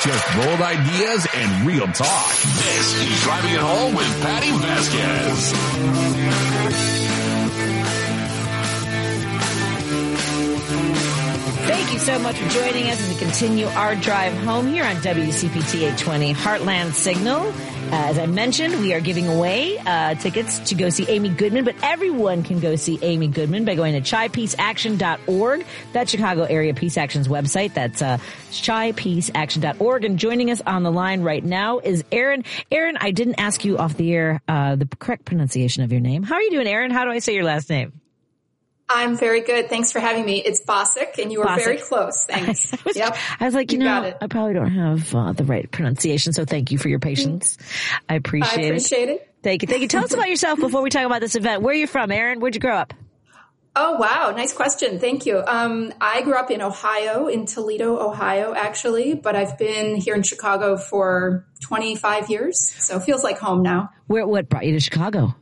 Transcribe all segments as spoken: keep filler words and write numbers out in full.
Just bold ideas and real talk. This is Driving It Home with Patty Vasquez. Thank you so much for joining us as we continue our drive home here on W C P T eight twenty Heartland Signal. Uh, as I mentioned, we are giving away uh, tickets to go see Amy Goodman, but everyone can go see Amy Goodman by going to chi peace action dot org. That's Chicago Area Peace Action's website. That's uh, chi peace action dot org. And joining us on the line right now is Erin. Erin, I didn't ask you off the air uh, the correct pronunciation of your name. How are you doing, Erin? How do I say your last name? I'm very good. Thanks for having me. It's Bosick, and you were Bosick. very close. Thanks. I was, yep. I was like, you, you know, I probably don't have uh, the right pronunciation, so thank you for your patience. I appreciate it. I appreciate it. it. Thank you. Thank you. Tell us about yourself before we talk about this event. Where are you from, Erin? Where'd you grow up? Oh, wow. Nice question. Thank you. Um, I grew up in Ohio, in Toledo, Ohio, actually, but I've been here in Chicago for twenty-five years, so it feels like home now. Where? What brought you to Chicago?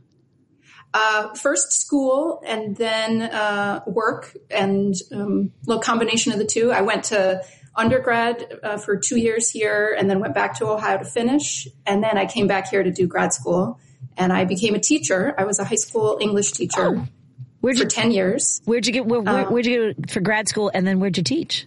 Uh, first school and then, uh, work and, um, a little combination of the two. I went to undergrad, uh, for two years here and then went back to Ohio to finish. And then I came back here to do grad school and I became a teacher. I was a high school English teacher oh, where'd for you, ten years. Where'd you get, where, where, where'd you go for grad school and then where'd you teach?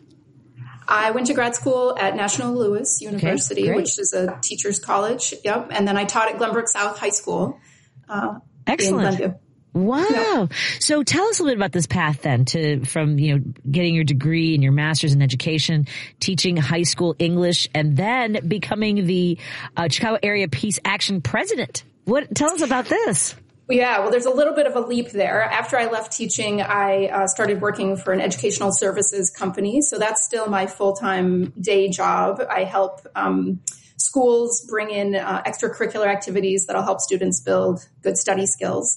I went to grad school at National Louis University, okay, which is a teacher's college. Yep. And then I taught at Glenbrook South High School. Uh, Excellent. Wow. Yep. So tell us a little bit about this path then to, from, you know, getting your degree and your master's in education, teaching high school English, and then becoming the uh, Chicago Area Peace Action president. What, tell us about this. Yeah, well, there's a little bit of a leap there. After I left teaching, I uh, started working for an educational services company. So that's still my full-time day job. I help, um, schools bring in uh, extracurricular activities that'll help students build good study skills.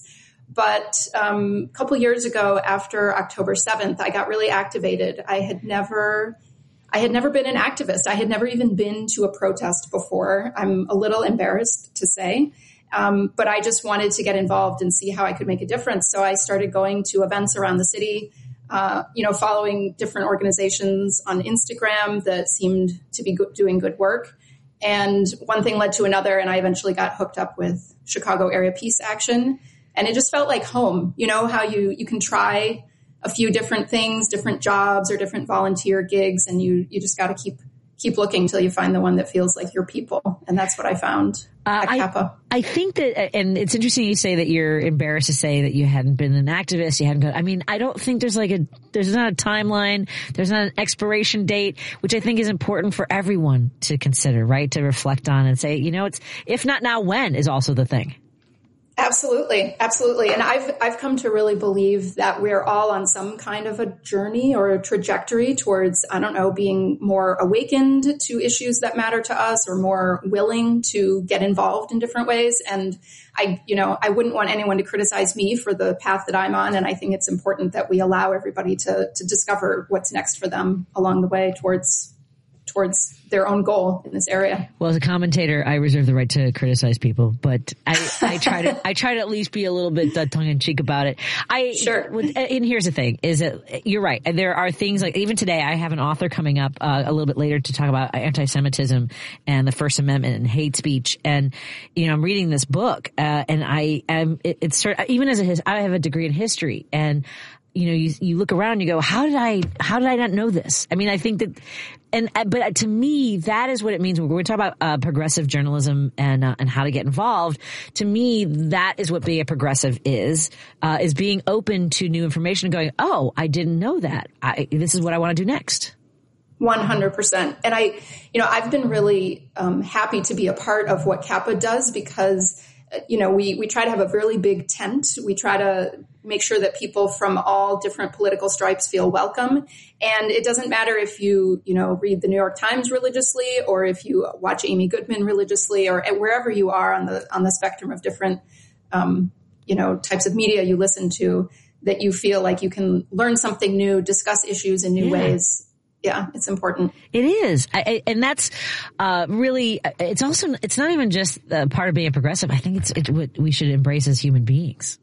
But um, a couple years ago, after October seventh, I got really activated. I had never, I had never been an activist. I had never even been to a protest before. I'm a little embarrassed to say, um, but I just wanted to get involved and see how I could make a difference. So I started going to events around the city, uh, you know, following different organizations on Instagram that seemed to be go- doing good work. And one thing led to another, and I eventually got hooked up with Chicago Area Peace Action. And it just felt like home. You know how you, you can try a few different things, different jobs or different volunteer gigs, and you, you just got to keep keep looking until you find the one that feels like your people. And that's what I found uh, at Kappa. I, I think that, and it's interesting you say that you're embarrassed to say that you hadn't been an activist, you hadn't gone, I mean, I don't think there's like a, there's not a timeline, there's not an expiration date, which I think is important for everyone to consider, right? To reflect on and say, you know, it's, if not now, when is also the thing. Absolutely. Absolutely. And I've, I've come to really believe that we're all on some kind of a journey or a trajectory towards, I don't know, being more awakened to issues that matter to us or more willing to get involved in different ways. And I, you know, I wouldn't want anyone to criticize me for the path that I'm on. And I think it's important that we allow everybody to, to discover what's next for them along the way towards towards their own goal in this area. Well, as a commentator, I reserve the right to criticize people, but I, I try to, I try to at least be a little bit uh, tongue in cheek about it. I, sure. And here's the thing is that you're right. There are things like even today, I have an author coming up uh, a little bit later to talk about anti-Semitism and the First Amendment and hate speech. And, you know, I'm reading this book, uh, and I am, it, it's sort of, even as a, his, I have a degree in history, and you know, you, you look around and you go, how did I, how did I not know this? I mean, I think that, and, but to me, that is what it means when we're talking about uh, progressive journalism and, uh, and how to get involved. To me, that is what being a progressive is, uh, is being open to new information and going, oh, I didn't know that. I, this is what I want to do next. one hundred percent. And I, you know, I've been really um, happy to be a part of what Kappa does because, you know, we, we try to have a really big tent. We try to make sure that people from all different political stripes feel welcome. And it doesn't matter if you, you know, read the New York Times religiously or if you watch Amy Goodman religiously or wherever you are on the, on the spectrum of different, um, you know, types of media you listen to, that you feel like you can learn something new, discuss issues in new yeah. ways. Yeah, it's important. It is. I, I, and that's uh, really, it's also, it's not even just uh, part of being a progressive. I think it's it, what we should embrace as human beings.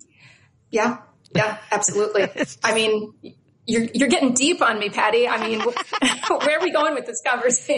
Yeah, yeah, absolutely. I mean, you're you're getting deep on me, Patty. I mean, where are we going with this conversation?